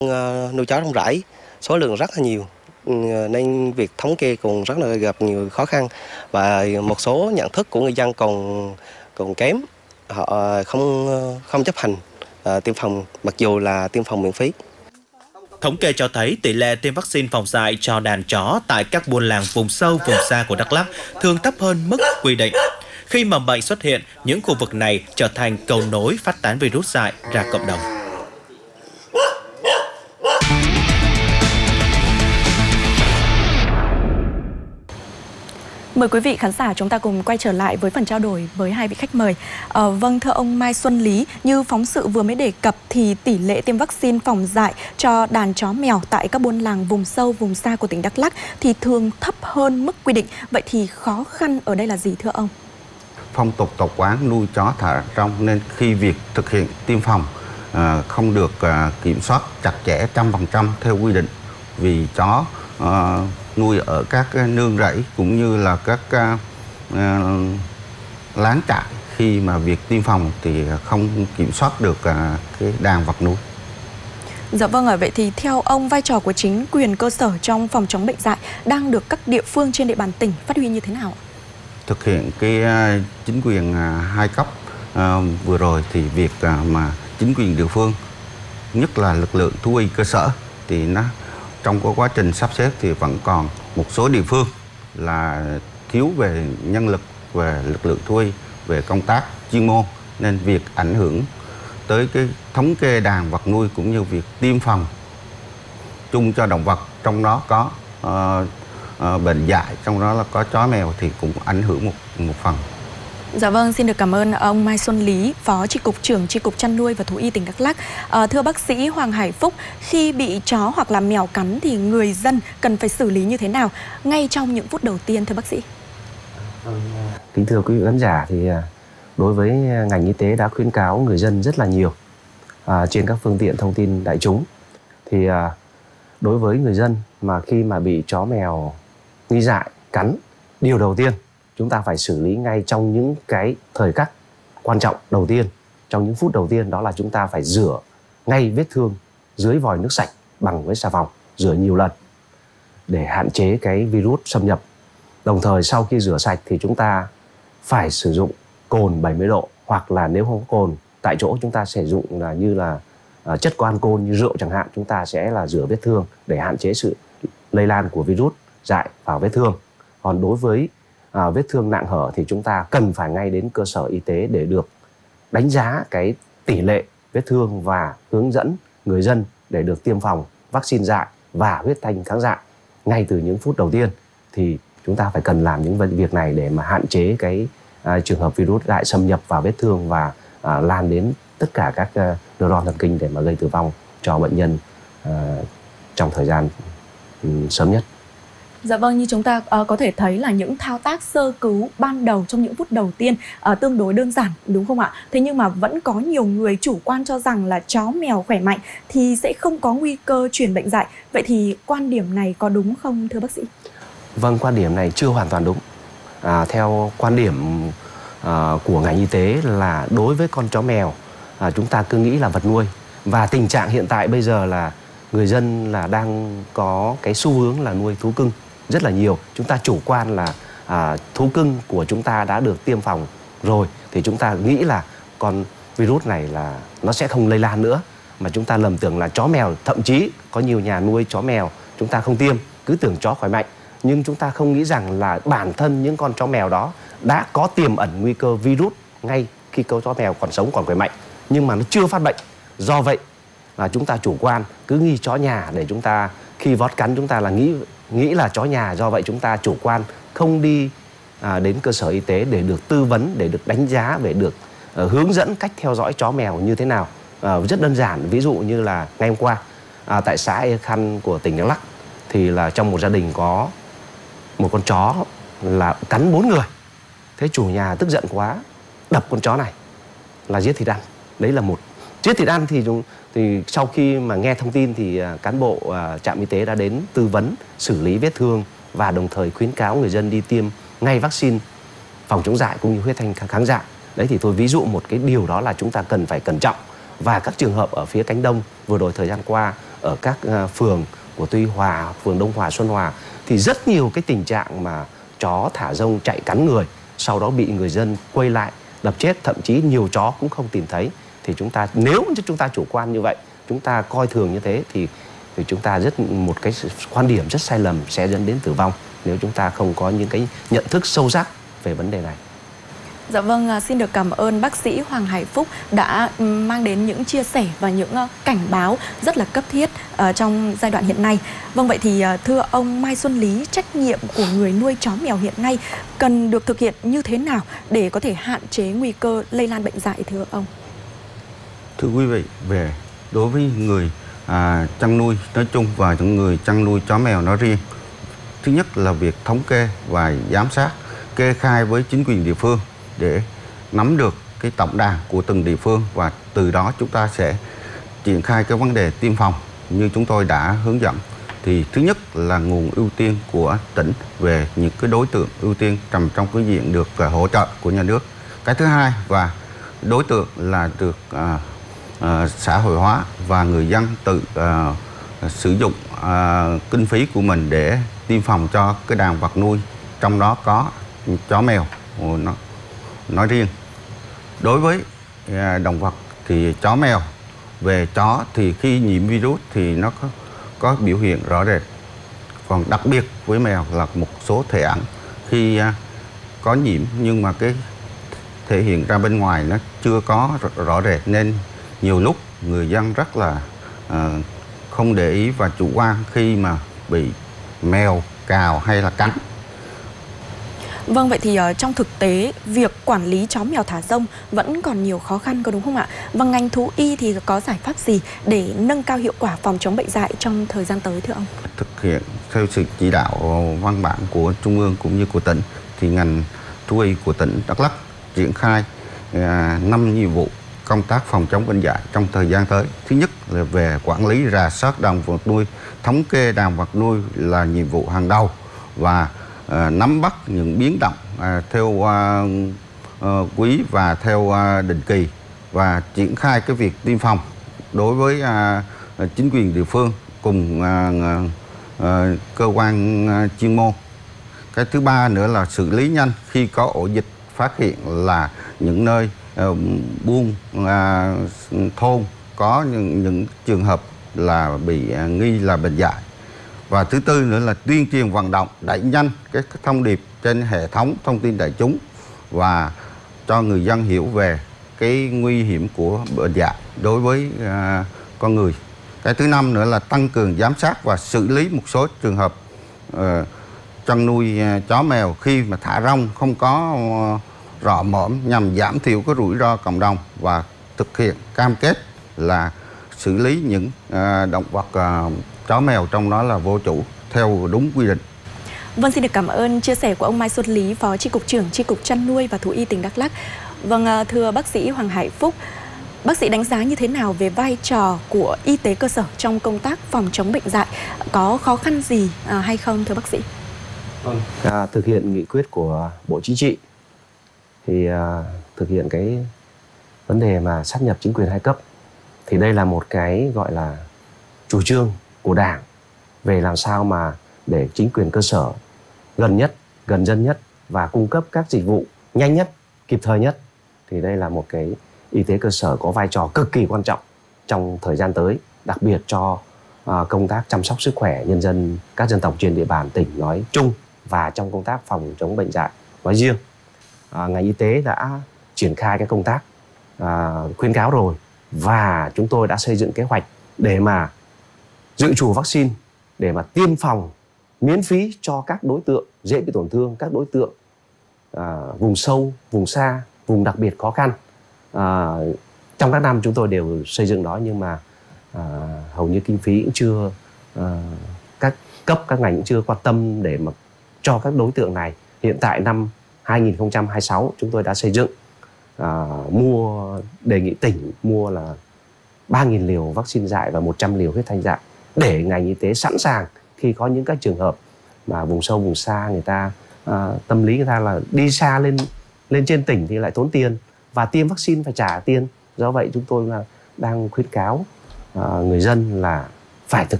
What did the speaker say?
Nuôi chó rong rãi, số lượng rất là nhiều, nên việc thống kê còn rất là gặp nhiều khó khăn, và một số nhận thức của người dân còn còn kém, họ không chấp hành tiêm phòng mặc dù là tiêm phòng miễn phí. Thống kê cho thấy tỷ lệ tiêm vaccine phòng dại cho đàn chó tại các buôn làng vùng sâu, vùng xa của Đắk Lắk thường thấp hơn mức quy định. Khi mầm bệnh xuất hiện, những khu vực này trở thành cầu nối phát tán virus dại ra cộng đồng. Mời quý vị khán giả chúng ta cùng quay trở lại với phần trao đổi với hai vị khách mời. Vâng, thưa ông Mai Xuân Lý, như phóng sự vừa mới đề cập thì tỷ lệ tiêm vaccine phòng dại cho đàn chó mèo tại các buôn làng vùng sâu, vùng xa của tỉnh Đắk Lắk thì thường thấp hơn mức quy định. Vậy thì khó khăn ở đây là gì thưa ông? Phong tục tập quán nuôi chó thả rong nên khi việc thực hiện tiêm phòng không được kiểm soát chặt chẽ 100% theo quy định, vì chó nuôi ở các nương rẫy cũng như là các lán trại, khi mà việc tiêm phòng thì không kiểm soát được cái đàn vật nuôi. Dạ vâng ạ, vậy thì theo ông, vai trò của chính quyền cơ sở trong phòng chống bệnh dại đang được các địa phương trên địa bàn tỉnh phát huy như thế nào? Thực hiện cái chính quyền hai cấp vừa rồi thì việc mà chính quyền địa phương, nhất là lực lượng thú y cơ sở, thì nó trong cái quá trình sắp xếp thì vẫn còn một số địa phương là thiếu về nhân lực, về lực lượng thú y, về công tác chuyên môn, nên việc ảnh hưởng tới cái thống kê đàn vật nuôi cũng như việc tiêm phòng chung cho động vật, trong đó có bệnh dại, trong đó là có chó mèo, thì cũng ảnh hưởng một phần. Dạ vâng, xin được cảm ơn ông Mai Xuân Lý, Phó Chi cục trưởng Chi cục Chăn nuôi và Thú y tỉnh Đắk Lắk. Thưa bác sĩ Hoàng Hải Phúc, khi bị chó hoặc là mèo cắn thì người dân cần phải xử lý như thế nào ngay trong những phút đầu tiên thưa bác sĩ? Kính thưa quý vị khán giả, thì đối với ngành y tế đã khuyến cáo người dân rất là nhiều trên các phương tiện thông tin đại chúng. Thì đối với người dân mà khi mà bị chó mèo nghi dại cắn, điều đầu tiên chúng ta phải xử lý ngay trong những cái thời khắc quan trọng đầu tiên, trong những phút đầu tiên, đó là chúng ta phải rửa ngay vết thương dưới vòi nước sạch bằng với xà phòng, rửa nhiều lần để hạn chế cái virus xâm nhập. Đồng thời sau khi rửa sạch thì chúng ta phải sử dụng cồn 70 độ, hoặc là nếu không có cồn tại chỗ chúng ta sử dụng là như là chất có alcohol như rượu chẳng hạn, chúng ta sẽ là rửa vết thương để hạn chế sự lây lan của virus dại vào vết thương. Còn đối với vết thương nặng hở thì chúng ta cần phải ngay đến cơ sở y tế để được đánh giá cái tỷ lệ vết thương và hướng dẫn người dân để được tiêm phòng vaccine dại và huyết thanh kháng dại ngay từ những phút đầu tiên. Thì chúng ta phải cần làm những việc này để mà hạn chế cái trường hợp virus dại xâm nhập vào vết thương và lan đến tất cả các neuron thần kinh để mà gây tử vong cho bệnh nhân trong thời gian sớm nhất. Dạ vâng, như chúng ta có thể thấy là những thao tác sơ cứu ban đầu trong những phút đầu tiên tương đối đơn giản, đúng không ạ? Thế nhưng mà vẫn có nhiều người chủ quan cho rằng là chó mèo khỏe mạnh thì sẽ không có nguy cơ truyền bệnh dại. Vậy thì quan điểm này có đúng không thưa bác sĩ? Vâng, quan điểm này chưa hoàn toàn đúng. Theo quan điểm của ngành y tế là đối với con chó mèo chúng ta cứ nghĩ là vật nuôi, và tình trạng hiện tại bây giờ là người dân là đang có cái xu hướng là nuôi thú cưng rất là nhiều. Chúng ta chủ quan là thú cưng của chúng ta đã được tiêm phòng rồi thì chúng ta nghĩ là con virus này là nó sẽ không lây lan nữa, mà chúng ta lầm tưởng là chó mèo. Thậm chí có nhiều nhà nuôi chó mèo chúng ta không tiêm, cứ tưởng chó khỏe mạnh, nhưng chúng ta không nghĩ rằng là bản thân những con chó mèo đó đã có tiềm ẩn nguy cơ virus ngay khi con chó mèo còn sống, còn khỏe mạnh, nhưng mà nó chưa phát bệnh. Do vậy là chúng ta chủ quan cứ nghi chó nhà, để chúng ta khi vót cắn chúng ta là nghĩ là chó nhà. Do vậy chúng ta chủ quan không đi đến cơ sở y tế để được tư vấn, để được đánh giá, để được hướng dẫn cách theo dõi chó mèo như thế nào. Rất đơn giản, ví dụ như là ngày hôm qua tại xã E Khăn của tỉnh Đắk Lắk thì là trong một gia đình có một con chó là cắn 4 người. Thế chủ nhà tức giận quá đập con chó này là giết thịt ăn. Đấy là một. Giết thịt ăn thì sau khi mà nghe thông tin thì cán bộ trạm y tế đã đến tư vấn, xử lý vết thương và đồng thời khuyến cáo người dân đi tiêm ngay vaccine phòng chống dại cũng như huyết thanh kháng dại. Đấy thì tôi ví dụ một cái điều đó là chúng ta cần phải cẩn trọng. Và các trường hợp ở phía cánh đồng vừa rồi thời gian qua ở các phường của Tuy Hòa, phường Đông Hòa, Xuân Hòa thì rất nhiều cái tình trạng mà chó thả rông chạy cắn người, sau đó bị người dân quay lại đập chết, thậm chí nhiều chó cũng không tìm thấy. Thì chúng ta, nếu chúng ta chủ quan như vậy, chúng ta coi thường như thế thì chúng ta một cái quan điểm rất sai lầm sẽ dẫn đến tử vong nếu chúng ta không có những cái nhận thức sâu sắc về vấn đề này. Dạ vâng, xin được cảm ơn bác sĩ Hoàng Hải Phúc đã mang đến những chia sẻ và những cảnh báo rất là cấp thiết trong giai đoạn hiện nay. Vâng, vậy thì thưa ông Mai Xuân Lý, trách nhiệm của người nuôi chó mèo hiện nay cần được thực hiện như thế nào để có thể hạn chế nguy cơ lây lan bệnh dại thưa ông? Thưa quý vị, đối với người chăn nuôi nói chung và những người chăn nuôi chó mèo nói riêng, thứ nhất là việc thống kê và giám sát, kê khai với chính quyền địa phương để nắm được cái tổng đàn của từng địa phương, và từ đó chúng ta sẽ triển khai cái vấn đề tiêm phòng như chúng tôi đã hướng dẫn. Thì thứ nhất là nguồn ưu tiên của tỉnh về những cái đối tượng ưu tiên nằm trong cái diện được hỗ trợ của nhà nước. Cái thứ hai và đối tượng là được xã hội hóa và người dân tự sử dụng kinh phí của mình để tiêm phòng cho cái đàn vật nuôi, trong đó có chó mèo nói riêng. Đối với động vật thì chó mèo, về chó thì khi nhiễm virus thì nó có biểu hiện rõ rệt. Còn đặc biệt với mèo là một số thể ẩn khi có nhiễm nhưng mà cái thể hiện ra bên ngoài nó chưa có rõ rệt, nên nhiều lúc người dân rất là không để ý và chủ quan khi mà bị mèo cào hay là cắn. Vâng, vậy thì trong thực tế, việc quản lý chó mèo thả rông vẫn còn nhiều khó khăn, có đúng không ạ? Và ngành thú y thì có giải pháp gì để nâng cao hiệu quả phòng chống bệnh dại trong thời gian tới thưa ông? Thực hiện theo sự chỉ đạo văn bản của Trung ương cũng như của tỉnh, thì ngành thú y của tỉnh Đắk Lắk triển khai 5 nhiệm vụ công tác phòng chống bệnh dại trong thời gian tới. Thứ nhất là về quản lý rà soát đàn vật nuôi, thống kê đàn vật nuôi là nhiệm vụ hàng đầu, và nắm bắt những biến động theo quý và theo định kỳ, và triển khai cái việc tiêm phòng đối với chính quyền địa phương cùng cơ quan chuyên môn. Cái thứ ba nữa là xử lý nhanh khi có ổ dịch, phát hiện là những nơi buôn thôn có những trường hợp là bị nghi là bệnh dại. Và thứ tư nữa là tuyên truyền vận động đẩy nhanh cái thông điệp trên hệ thống thông tin đại chúng và cho người dân hiểu về cái nguy hiểm của bệnh dại đối với con người. Cái thứ năm nữa là tăng cường giám sát và xử lý một số trường hợp chăn nuôi chó mèo khi mà thả rông không có rõ mõm, nhằm giảm thiểu cái rủi ro cộng đồng và thực hiện cam kết là xử lý những động vật chó mèo trong đó là vô chủ theo đúng quy định. Vâng, xin được cảm ơn chia sẻ của ông Mai Xuân Lý, Phó Chi cục trưởng Chi cục Chăn nuôi và Thú y tỉnh Đắk Lắk. Vâng, thưa bác sĩ Hoàng Hải Phúc, bác sĩ đánh giá như thế nào về vai trò của y tế cơ sở trong công tác phòng chống bệnh dại? Có khó khăn gì hay không thưa bác sĩ? Thực hiện nghị quyết của Bộ Chính trị thì thực hiện cái vấn đề mà sáp nhập chính quyền hai cấp, thì đây là một cái gọi là chủ trương của Đảng về làm sao mà để chính quyền cơ sở gần nhất, gần dân nhất và cung cấp các dịch vụ nhanh nhất, kịp thời nhất. Thì đây là một cái y tế cơ sở có vai trò cực kỳ quan trọng trong thời gian tới, đặc biệt cho công tác chăm sóc sức khỏe nhân dân các dân tộc trên địa bàn tỉnh nói chung và trong công tác phòng chống bệnh dại nói riêng. Ngành y tế đã triển khai cái công tác khuyến cáo rồi, và chúng tôi đã xây dựng kế hoạch để mà dự trù vaccine để mà tiêm phòng miễn phí cho các đối tượng dễ bị tổn thương, các đối tượng vùng sâu, vùng xa, vùng đặc biệt khó khăn. Trong các năm chúng tôi đều xây dựng đó, nhưng mà hầu như kinh phí cũng chưa, các cấp, các ngành cũng chưa quan tâm để mà cho các đối tượng này. Hiện tại năm 2026 chúng tôi đã xây dựng đề nghị tỉnh mua là 3.000 liều vaccine dại và 100 liều huyết thanh dại, để ngành y tế sẵn sàng khi có những các trường hợp mà vùng sâu vùng xa, người ta tâm lý người ta là đi xa lên trên tỉnh thì lại tốn tiền, và tiêm vaccine phải trả tiền. Do vậy chúng tôi là đang khuyến cáo người dân là phải thực